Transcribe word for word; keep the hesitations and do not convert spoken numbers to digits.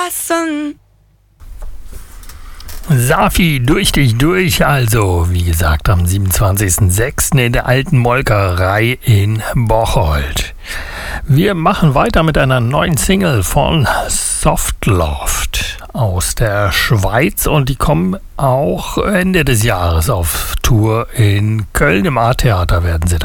lassen. Safi, durch dich durch, also wie gesagt am siebenundzwanzigsten sechsten in der alten Molkerei in Bocholt. Wir machen weiter mit einer neuen Single von Softloft aus der Schweiz und die kommen auch Ende des Jahres auf Tour in Köln. Im A-Theater werden sie da